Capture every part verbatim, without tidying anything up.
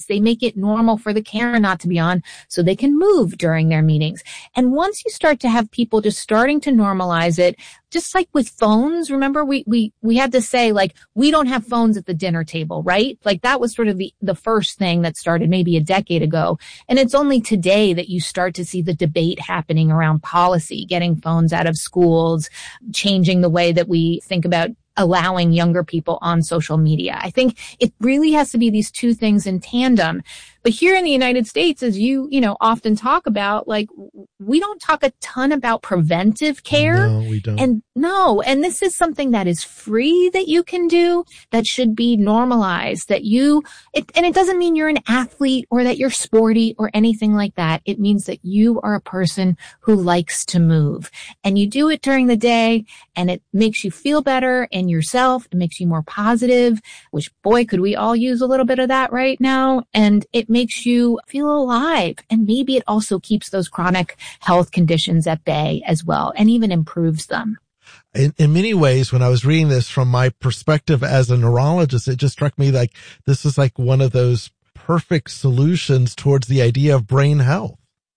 They make it normal for the camera not to be on so they can move during their meetings. And once you start to have people just starting to normalize it, just like with phones, remember we, we, we had to say like, we don't have phones at the dinner table, right? Like that was sort of the, the first thing that started maybe a decade ago. And it's only today that you start to see the debate happening around policy, getting phones out of schools, changing the way that we think about allowing younger people on social media. I think it really has to be these two things in tandem. But here in the United States, as you, you know, often talk about, like, we don't talk a ton about preventive care. No, we don't. And no, and this is something that is free that you can do, that should be normalized, that you, it, and it doesn't mean you're an athlete or that you're sporty or anything like that. It means that you are a person who likes to move, and you do it during the day, and it makes you feel better in yourself. It makes you more positive, which, boy, could we all use a little bit of that right now. And it makes you feel alive. And maybe it also keeps those chronic health conditions at bay as well, and even improves them. In, in many ways, when I was reading this from my perspective as a neurologist, it just struck me like this is like one of those perfect solutions towards the idea of brain health.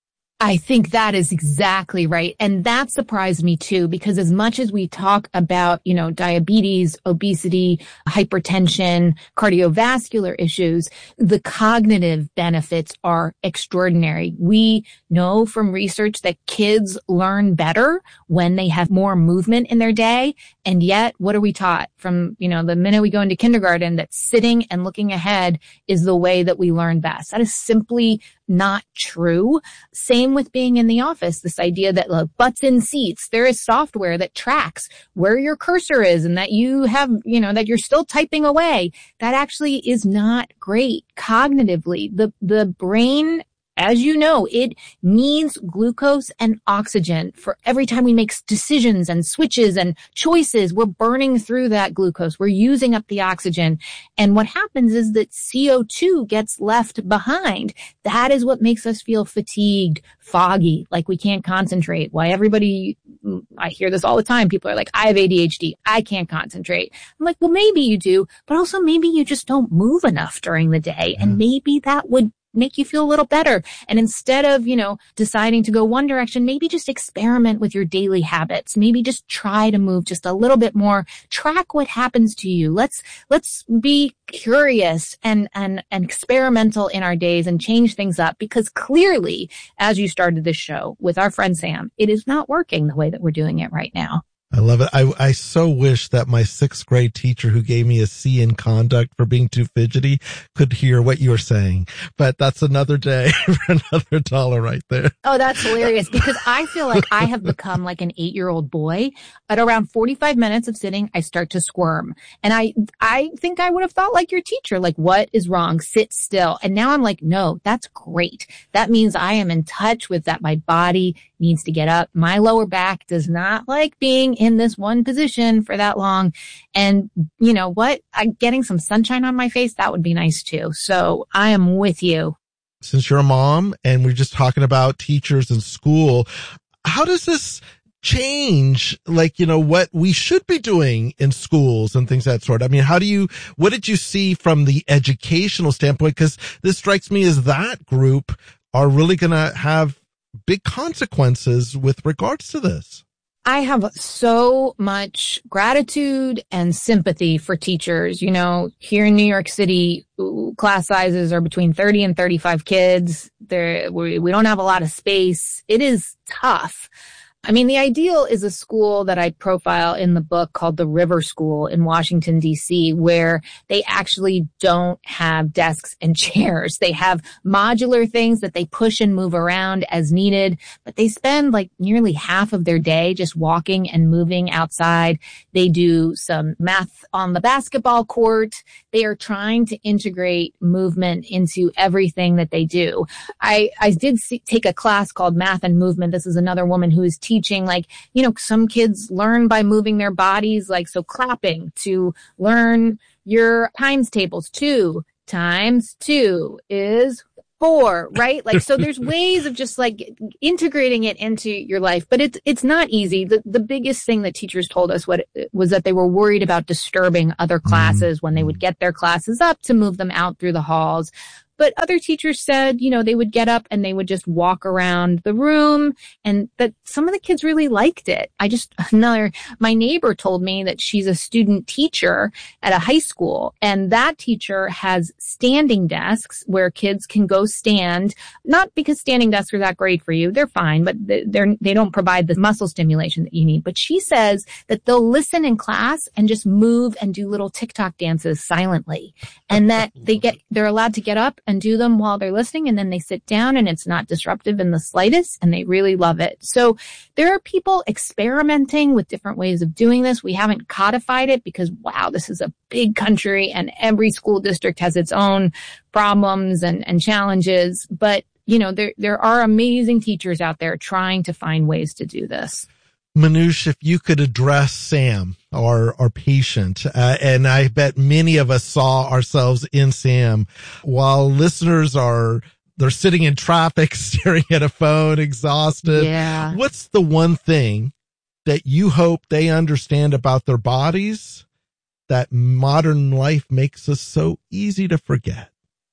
I think that is exactly right. And that surprised me too, because as much as we talk about, you know, diabetes, obesity, hypertension, cardiovascular issues, the cognitive benefits are extraordinary. We know from research that kids learn better when they have more movement in their day. And yet, what are we taught from, you know, the minute we go into kindergarten, that sitting and looking ahead is the way that we learn best? That is simply not true. Same with being in the office. This idea that like, butts in seats, there is software that tracks where your cursor is and that you have, you know, that you're still typing away. That actually is not great cognitively. The, the brain, as you know, it needs glucose and oxygen for every time we make decisions and switches and choices. We're burning through that glucose. We're using up the oxygen. And what happens is that C O two gets left behind. That is what makes us feel fatigued, foggy, like we can't concentrate. Why everybody, I hear this all the time. People are like, I have A D H D. I can't concentrate. I'm like, well, maybe you do, but also maybe you just don't move enough during the day. And maybe that would make you feel a little better. And instead of, you know, deciding to go one direction, maybe just experiment with your daily habits. Maybe just try to move just a little bit more. Track what happens to you. Let's, let's be curious and, and, and experimental in our days and change things up, because clearly, as you started this show with our friend Sam, it is not working the way that we're doing it right now. I love it. I, I so wish that my sixth grade teacher who gave me a C in conduct for being too fidgety could hear what you were saying, but that's another day for another dollar right there. Oh, that's hilarious, because I feel like I have become like an eight-year-old boy. At around forty-five minutes of sitting, I start to squirm. And I, I think I would have thought like your teacher, like, what is wrong? Sit still. And now I'm like, no, that's great. That means I am in touch with that. My body needs to get up. My lower back does not like being in this one position for that long. And you know what? I, getting some sunshine on my face, that would be nice too. So I am with you. Since you're a mom and we're just talking about teachers in school, how does this change, like, you know, what we should be doing in schools and things of that sort? I mean, how do you, what did you see from the educational standpoint? Because this strikes me as that group are really going to have big consequences with regards to this. I have so much gratitude and sympathy for teachers. You know, here in New York City, class sizes are between thirty and thirty-five kids. There, we, we don't have a lot of space. It is tough. I mean, the ideal is a school that I profile in the book called the River School in Washington, D C, where they actually don't have desks and chairs. They have modular things that they push and move around as needed, but they spend like nearly half of their day just walking and moving outside. They do some math on the basketball court. They are trying to integrate movement into everything that they do. I, I did see, take a class called Math and Movement. This is another woman who is teaching teaching, like, you know, some kids learn by moving their bodies, like, so clapping to learn your times tables. Two times two is four, right? Like, so there's ways of just like integrating it into your life, but it's, it's not easy. The, the biggest thing that teachers told us what was that they were worried about disturbing other classes when they would get their classes up to move them out through the halls. But other teachers said, you know, they would get up and they would just walk around the room, and that some of the kids really liked it. I just, another, my neighbor told me that she's a student teacher at a high school, and that teacher has standing desks where kids can go stand, not because standing desks are that great for you. They're fine, but they're, they don't provide the muscle stimulation that you need. But she says that they'll listen in class and just move and do little TikTok dances silently, and that they get, they're allowed to get up and do them while they're listening, and then they sit down and it's not disruptive in the slightest, and they really love it. So there are people experimenting with different ways of doing this. We haven't codified it because, wow, this is a big country and every school district has its own problems and, and challenges. But, you know, there, there are amazing teachers out there trying to find ways to do this. Manoush, if you could address Sam, our, our patient, uh, and I bet many of us saw ourselves in Sam, while listeners are, they're sitting in traffic, staring at a phone, exhausted. Yeah. What's the one thing that you hope they understand about their bodies that modern life makes us so easy to forget?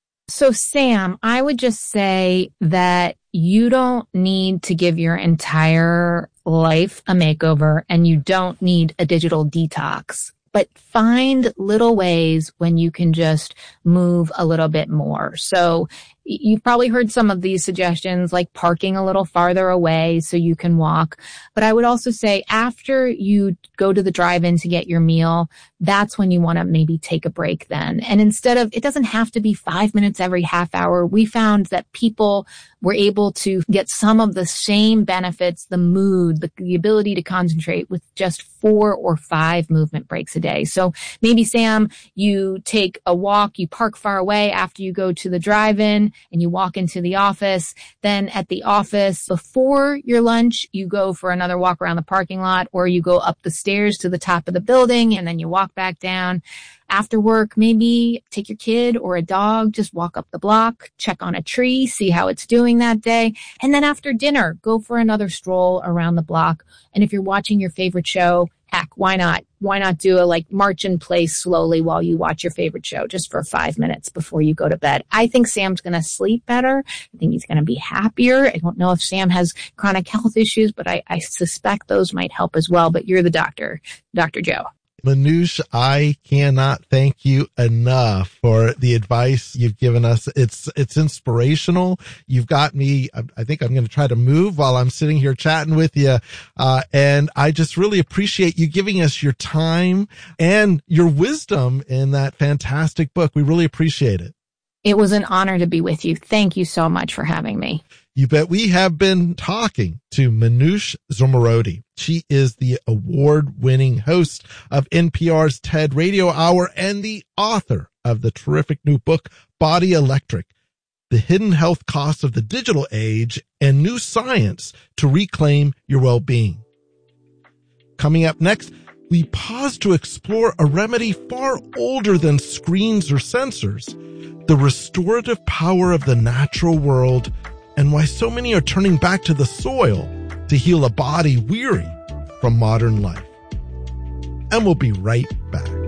So Sam, I would just say that you don't need to give your entire life a makeover, and you don't need a digital detox, but find little ways when you can just move a little bit more. So you've probably heard some of these suggestions, like parking a little farther away so you can walk. But I would also say after you go to the drive-in to get your meal, that's when you want to maybe take a break then. And instead of, it doesn't have to be five minutes every half hour. We found that people were able to get some of the same benefits, the mood, the, the ability to concentrate with just four or five movement breaks a day. So maybe, Sam, you take a walk, you park far away after you go to the drive-in, and you walk into the office. Then at the office, before your lunch, you go for another walk around the parking lot, or you go up the stairs to the top of the building and then you walk back down. After work, maybe take your kid or a dog, just walk up the block, check on a tree, see how it's doing that day. And then after dinner, go for another stroll around the block. And if you're watching your favorite show, heck, why not? Why not do a like march in place slowly while you watch your favorite show just for five minutes before you go to bed? I think Sam's going to sleep better. I think he's going to be happier. I don't know if Sam has chronic health issues, but I, I suspect those might help as well. But you're the doctor, Doctor Joe. Manoush, I cannot thank you enough for the advice you've given us. It's, it's inspirational. You've got me. I, I think I'm going to try to move while I'm sitting here chatting with you. Uh, and I just really appreciate you giving us your time and your wisdom in that fantastic book. We really appreciate it. It was an honor to be with you. Thank you so much for having me. You bet. We have been talking to Manoush Zomorodi. She is the award-winning host of N P R's TED Radio Hour and the author of the terrific new book, Body Electric, The Hidden Health Costs of the Digital Age and New Science to Reclaim Your Well-Being. Coming up next, we pause to explore a remedy far older than screens or sensors, the restorative power of the natural world, and why so many are turning back to the soil to heal a body weary from modern life. And we'll be right back.